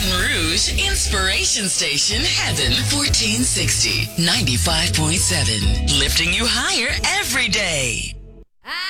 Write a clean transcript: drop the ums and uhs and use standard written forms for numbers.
Baton Rouge Inspiration Station, Heaven 1460, 95.7. Lifting you higher every day.